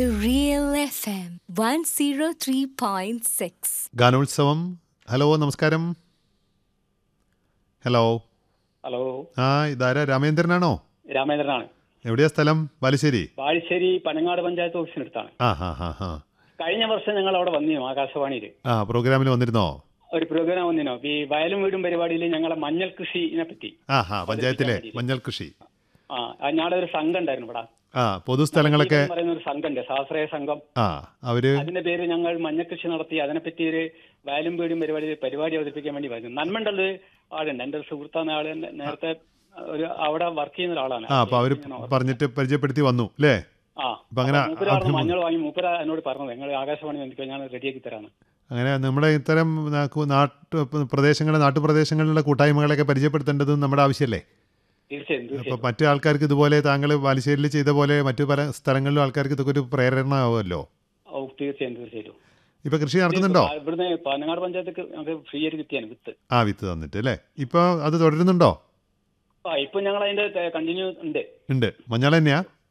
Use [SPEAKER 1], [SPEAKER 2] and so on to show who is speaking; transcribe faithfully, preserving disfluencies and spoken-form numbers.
[SPEAKER 1] The Real F M one oh three point six.
[SPEAKER 2] ഗാനോത്സവം. Hello, നമസ്കാരം. Hello
[SPEAKER 3] hello.
[SPEAKER 2] ആ ഇതാരാ? രാമേന്ദ്രനാണോ?
[SPEAKER 3] രാമേന്ദ്രനാണ്.
[SPEAKER 2] എവിടെയാ സ്ഥലം? ബാലുശ്ശേരി.
[SPEAKER 3] ബാലുശ്ശേരി പനങ്ങാട് പഞ്ചായത്ത് ഓഫീസിനടുത്താണ്.
[SPEAKER 2] ആ ഹാ ഹാ ഹാ
[SPEAKER 3] കഴിഞ്ഞ വർഷം ഞങ്ങൾ അവിടെ വന്നിരുന്നു ആകാശവാണിയിൽ.
[SPEAKER 2] ആ പ്രോഗ്രാമിൽ വന്നിരുന്നോ?
[SPEAKER 3] ഒരു പ്രോഗ്രാം വന്നിരുന്നു. ഈ വയലും വീടും പരിപാടിയിൽ ഞങ്ങളെ മഞ്ഞൾ കൃഷിനെ പറ്റി.
[SPEAKER 2] ആ ഹാ പഞ്ചായത്തിലെ മഞ്ഞൾ കൃഷി.
[SPEAKER 3] ആ ഞങ്ങളുടെ ഒരു സംഘം ഉണ്ടായിരുന്നു ഇവിടെ.
[SPEAKER 2] ആ പൊതുസ്ഥലങ്ങളൊക്കെ
[SPEAKER 3] പറയുന്ന ഒരു സംഘമുണ്ട്, സ്വാശ്രയ സംഘം.
[SPEAKER 2] ആ അവര്
[SPEAKER 3] അതിന്റെ പേര് ഞങ്ങൾ മഞ്ഞൾ കൃഷി നടത്തി അതിനെപ്പറ്റി ഒരു വയലും വീടും പരിപാടി പരിപാടി അവതരിപ്പിക്കാൻ വേണ്ടി വരുന്നു. നന്മണ്ടത് ആളുണ്ട്, എന്റെ ഒരു സുഹൃത്താണ് ആള്. നേരത്തെ ഒരു അവിടെ വർക്ക് ചെയ്യുന്ന ഒരാളാണ്.
[SPEAKER 2] ആ അപ്പൊ അവര് പറഞ്ഞിട്ട് പരിചയപ്പെടുത്തി വന്നു അല്ലേ?
[SPEAKER 3] ആ മൂപ്പരാണ് മഞ്ഞൾ വാങ്ങി. മൂപ്പര എന്നോട് പറഞ്ഞത് ഞങ്ങൾ ആകാശവാണി വന്നിട്ട് ഞാൻ റെഡിയാക്കി തരാണ്.
[SPEAKER 2] അങ്ങനെ നമ്മുടെ ഇത്തരം നാട്ടു പ്രദേശങ്ങളെ നാട്ടുപ്രദേശങ്ങളിലുള്ള കൂട്ടായ്മകളൊക്കെ പരിചയപ്പെടുത്തേണ്ടതും നമ്മുടെ ആവശ്യമല്ലേ? അപ്പൊ മറ്റു ആൾക്കാർക്ക് ഇതുപോലെ താങ്കൾ ബാലുശ്ശേരിയിൽ ചെയ്ത പോലെ മറ്റു പല സ്ഥലങ്ങളിലും ആൾക്കാർക്ക് ഇതൊക്കെ ഒരു പ്രേരണ ആവുമല്ലോ.
[SPEAKER 3] തീർച്ചയായും തീർച്ചയായും.
[SPEAKER 2] ഇപ്പൊ കൃഷി നടത്തുന്നുണ്ടോ?
[SPEAKER 3] ഇവിടുന്ന് പനങ്ങാട് പഞ്ചായത്ത് ഫ്രീ ആയിട്ട് കിട്ടിയാണ് വിത്ത്.
[SPEAKER 2] ആ വിത്ത് തന്നിട്ട് അല്ലേ? ഇപ്പൊ അത് തുടരുന്നുണ്ടോ?
[SPEAKER 3] ആ ഇപ്പൊ ഞങ്ങൾ അതിന്റെ കണ്ടിന്യൂ ഉണ്ട്.
[SPEAKER 2] ഉണ്ട്. മഞ്ഞൾ തന്നെയാ?